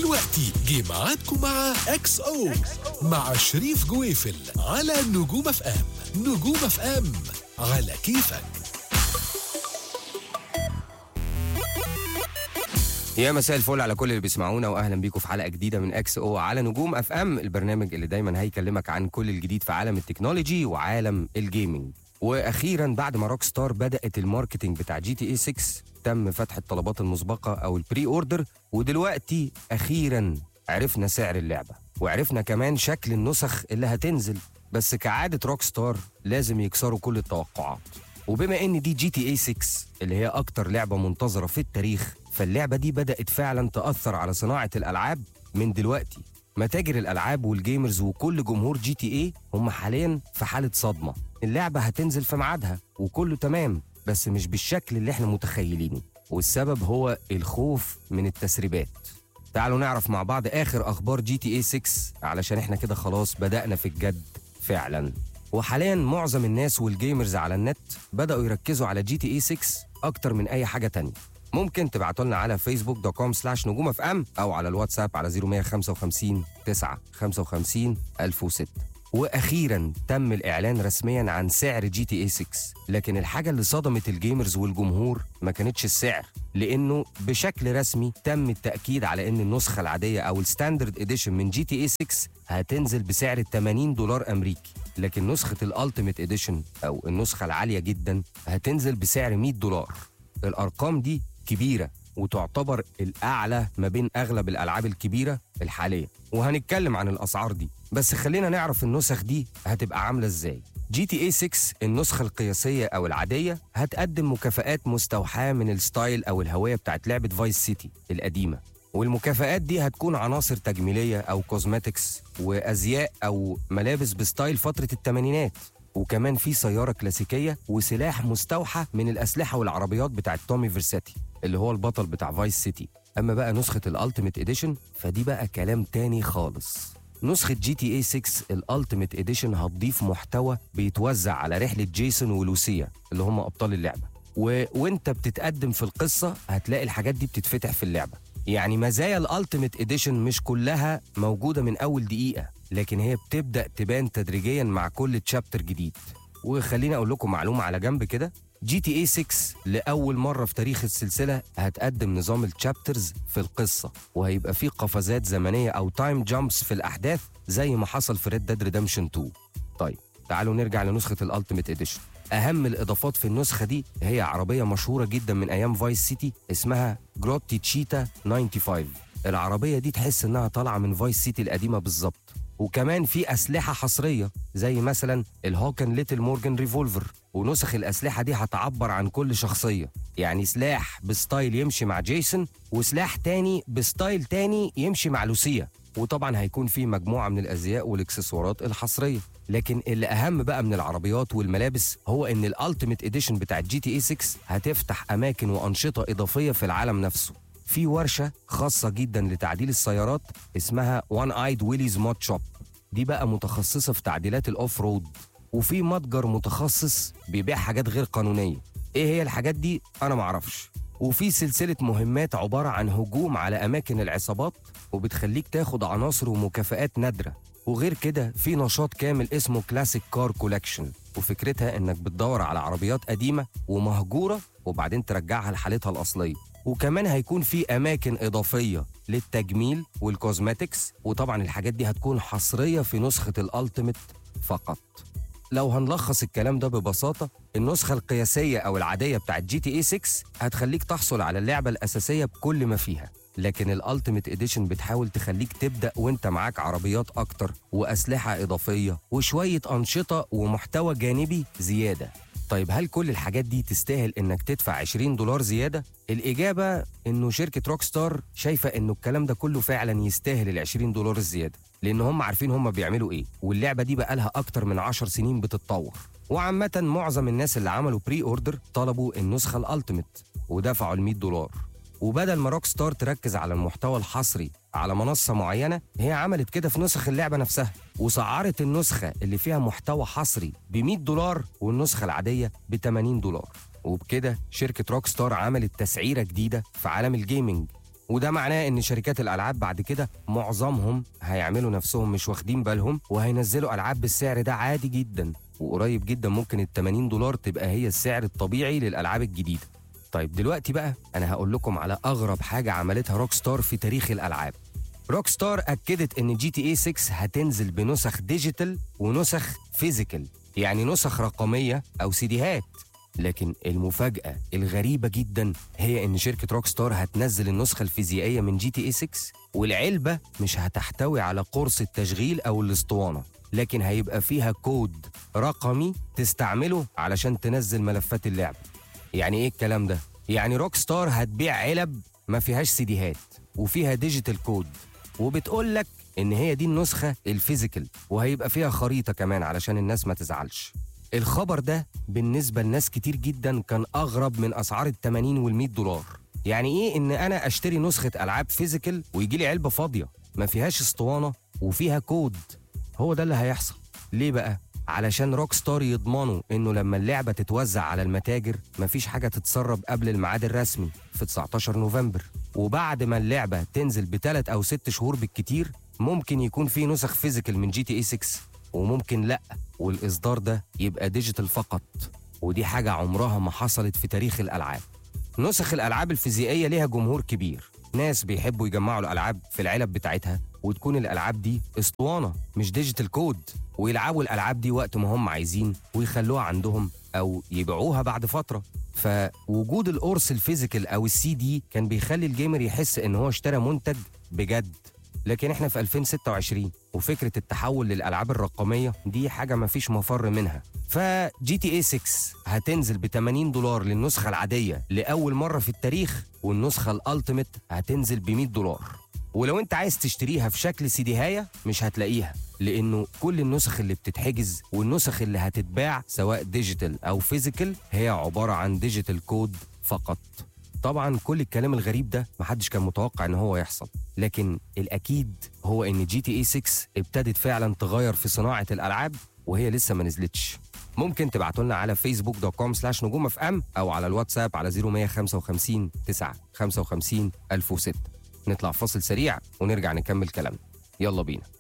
دلوقتي جه ميعادكم مع اكس او مع شريف جويفل على نجوم اف ام. نجوم اف ام على كيفك. يا مساء الفل على كل اللي بيسمعونا، واهلا بيكم في حلقه جديده من اكس او على نجوم اف ام، البرنامج اللي دايما هيكلمك عن كل الجديد في عالم التكنولوجي وعالم الجيمنج. واخيرا بعد ما روك ستار بدات الماركتنج بتاع جي تي اي 6 تم فتح الطلبات المسبقه او البري اوردر، ودلوقتي اخيرا عرفنا سعر اللعبه وعرفنا كمان شكل النسخ اللي هتنزل. بس كعاده روك ستار لازم يكسروا كل التوقعات، وبما ان دي جي تي اي 6 اللي هي اكتر لعبه منتظره في التاريخ، فاللعبه دي بدات فعلا تاثر على صناعه الالعاب من دلوقتي. متاجر الالعاب والجيمرز وكل جمهور جي تي اي هم حاليا في حاله صدمه. اللعبه هتنزل في ميعادها وكله تمام، بس مش بالشكل اللي احنا متخيلينه، والسبب هو الخوف من التسريبات. تعالوا نعرف مع بعض اخر اخبار جي تي اي 6 علشان احنا كده خلاص بدانا في الجد فعلا. وحاليا معظم الناس والجيمرز على النت بدأوا يركزوا على جي تي اي 6 أكتر من أي حاجة تانية. ممكن تبعتوا لنا على facebook.com/نجوم اف ام أو على الواتساب على 0155 955 1006. وأخيرا تم الإعلان رسميا عن سعر جي تي اي 6، لكن الحاجة اللي صدمت الجيمرز والجمهور ما كانتش السعر، لأنه بشكل رسمي تم التأكيد على أن النسخة العادية أو الستاندرد إديشن من جي تي اي 6 هتنزل بسعر $80 أمريكي، لكن نسخة الألتيميت إديشن أو النسخة العالية جدا هتنزل بسعر $100. الأرقام دي كبيرة وتعتبر الأعلى ما بين أغلب الألعاب الكبيرة الحالية، وهنتكلم عن الأسعار دي. بس خلينا نعرف النسخ دي هتبقى عاملة إزاي. جي تي اي 6 النسخة القياسية أو العادية هتقدم مكافآت مستوحاة من الستايل أو الهوية بتاعت لعبة فايس سيتي القديمة، والمكافآت دي هتكون عناصر تجميلية أو كوزماتكس وأزياء أو ملابس بستايل فترة الثمانينات، وكمان في سيارة كلاسيكية وسلاح مستوحى من الأسلحة والعربيات بتاعت تومي فيرساتي اللي هو البطل بتاع فايس سيتي. أما بقى نسخة الألتيميت إديشن فدي بقى كلام تاني خالص. نسخة جي تي اي 6 الألتيميت إديشن هتضيف محتوى بيتوزع على رحلة جيسون ولوسيا اللي هم أبطال اللعبة، وانت بتتقدم في القصة هتلاقي الحاجات دي بتتفتح في اللعبة. يعني مزايا الألتيميت إديشن مش كلها موجودة من أول دقيقة، لكن هي بتبدأ تبان تدريجيا مع كل تشابتر جديد. وخليني أقول لكم معلومة على جنب كده، جي تي اي 6 لأول مرة في تاريخ السلسلة هتقدم نظام التشابترز في القصة، وهيبقى فيه قفزات زمنية أو تايم جامبس في الأحداث زي ما حصل في ريد ديد ريدمشن 2. طيب تعالوا نرجع لنسخة الألتيميت إديشن. أهم الإضافات في النسخة دي هي عربية مشهورة جدا من أيام فايس سيتي اسمها جروتي تشيتا 95. العربية دي تحس إنها طالعة من فايس سيتي القديمة بالظبط. وكمان في أسلحة حصرية زي مثلا الهوكن ليتل مورجان ريفولفر، ونسخ الأسلحة دي هتعبر عن كل شخصية، يعني سلاح بستايل يمشي مع جيسون وسلاح تاني بستايل تاني يمشي مع لوسيا، وطبعا هيكون في مجموعة من الأزياء والإكسسوارات الحصرية. لكن اللي أهم بقى من العربيات والملابس هو إن الألتيميت إديشن بتاع جي تي اي 6 هتفتح أماكن وأنشطة إضافية في العالم نفسه. في ورشة خاصة جدا لتعديل السيارات اسمها وان ايد ويليز مود شوب، دي بقى متخصصة في تعديلات الأوف رود. وفي متجر متخصص بيبيع حاجات غير قانونية، ايه هي الحاجات دي انا معرفش. وفي سلسلة مهمات عبارة عن هجوم على أماكن العصابات وبتخليك تاخد عناصر ومكافآت نادرة. وغير كده في نشاط كامل اسمه كلاسيك كار كولكشن، وفكرتها انك بتدور على عربيات قديمة ومهجورة وبعدين ترجعها لحالتها الأصلية. وكمان هيكون في أماكن إضافية للتجميل والكوزماتكس، وطبعا الحاجات دي هتكون حصرية في نسخة الألتيميت فقط. لو هنلخص الكلام ده ببساطة، النسخة القياسية أو العادية بتاعت جي تي اي 6 هتخليك تحصل على اللعبة الأساسية بكل ما فيها، لكن الألتيميت إديشن بتحاول تخليك تبدأ وانت معاك عربيات أكتر وأسلحة إضافية وشوية أنشطة ومحتوى جانبي زيادة. طيب هل كل الحاجات دي تستاهل انك تدفع $20 زيادة؟ الإجابة انه شركة روك ستار شايفة انه الكلام ده كله فعلا يستاهل $20 الزيادة، لان هم عارفين هم بيعملوا ايه، واللعبة دي بقالها اكتر من 10 سنين بتتطور. وعامة معظم الناس اللي عملوا بري اوردر طلبوا النسخة الالتيميت ودفعوا $100. وبدل ما روك ستار تركز على المحتوى الحصري على منصة معينة، هي عملت كده في نسخ اللعبة نفسها، وسعرت النسخة اللي فيها محتوى حصري $100 والنسخة العادية $80. وبكده شركة روك ستار عملت تسعيرة جديدة في عالم الجيمنج. وده معناه ان شركات الالعاب بعد كده معظمهم هيعملوا نفسهم مش واخدين بالهم، وهينزلوا العاب بالسعر ده عادي جدا، وقريب جدا ممكن ال $80 تبقى هي السعر الطبيعي للالعاب الجديده. طيب دلوقتي بقى انا هقول لكم على اغرب حاجه عملتها روك ستار في تاريخ الالعاب. روك ستار اكدت ان جي تي اي 6 هتنزل بنسخ ديجيتال ونسخ فيزيكال، يعني نسخ رقميه او سيديهات. لكن المفاجأة الغريبة جدا هي إن شركة روك ستار هتنزل النسخة الفيزيائية من جي تي اي 6، والعلبة مش هتحتوي على قرص التشغيل أو الاسطوانة، لكن هيبقى فيها كود رقمي تستعمله علشان تنزل ملفات اللعبة. يعني إيه الكلام ده؟ يعني روك ستار هتبيع علب ما فيهاش سيديهات وفيها ديجيتال كود، وبتقول لك إن هي دي النسخة الفيزيكال، وهيبقى فيها خريطة كمان علشان الناس ما تزعلش. الخبر ده بالنسبة لناس كتير جدا كان أغرب من أسعار ال$80 وال$100. يعني إيه إن أنا أشتري نسخة ألعاب فيزيكال ويجي لي علبة فاضية ما فيهاش اسطوانة وفيها كود؟ هو ده اللي هيحصل. ليه بقى؟ علشان روك ستار يضمنوا إنه لما اللعبة تتوزع على المتاجر مفيش حاجة تتسرب قبل الميعاد الرسمي في 19 نوفمبر، وبعد ما اللعبة تنزل ب3 أو 6 شهور بالكتير ممكن يكون في نسخ فيزيكال من جي تي اي 6، وممكن لأ، والإصدار ده يبقى ديجيتال فقط، ودي حاجة عمرها ما حصلت في تاريخ الألعاب. نسخ الألعاب الفيزيائية ليها جمهور كبير، ناس بيحبوا يجمعوا الألعاب في العلب بتاعتها وتكون الألعاب دي اسطوانة مش ديجيتال كود، ويلعبوا الألعاب دي وقت ما هم عايزين ويخلوها عندهم أو يبيعوها بعد فترة. فوجود القرص الفيزيكال أو السي دي كان بيخلي الجيمر يحس إن هو اشترى منتج بجد. لكن احنا في 2026 وفكرة التحول للألعاب الرقمية دي حاجة مفيش مفر منها. فجي تي اي 6 هتنزل ب$80 للنسخة العادية لأول مرة في التاريخ، والنسخة الألتيميت هتنزل ب$100. ولو انت عايز تشتريها في شكل سيديهاية مش هتلاقيها، لأنه كل النسخ اللي بتتحجز والنسخ اللي هتتباع سواء ديجيتال أو فيزيكال هي عبارة عن ديجيتال كود فقط. طبعا كل الكلام الغريب ده محدش كان متوقع ان هو يحصل، لكن الاكيد هو ان جي تي اي 6 ابتدت فعلا تغير في صناعه الالعاب وهي لسه ما نزلتش. ممكن تبعتوا لنا على facebook.com/نجوم اف ام او على الواتساب على 0155 9 55 1006. نطلع فاصل سريع ونرجع نكمل كلامنا. يلا بينا.